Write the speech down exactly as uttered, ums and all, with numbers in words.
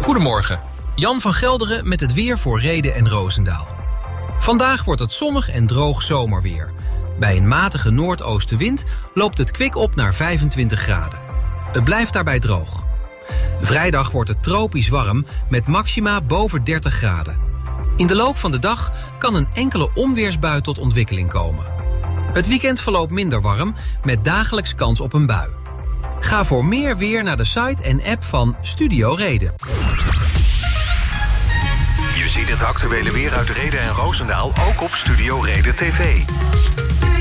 Goedemorgen, Jan van Gelderen met het weer voor Rheden en Roosendaal. Vandaag wordt het zonnig en droog zomerweer. Bij een matige noordoostenwind loopt het kwik op naar vijfentwintig graden. Het blijft daarbij droog. Vrijdag wordt het tropisch warm met maxima boven dertig graden. In de loop van de dag kan een enkele onweersbui tot ontwikkeling komen. Het weekend verloopt minder warm met dagelijks kans op een bui. Ga voor meer weer naar de site en app van Studio Reden. Je ziet het actuele weer uit Rheden en Roosendaal ook op Studio Reden T V.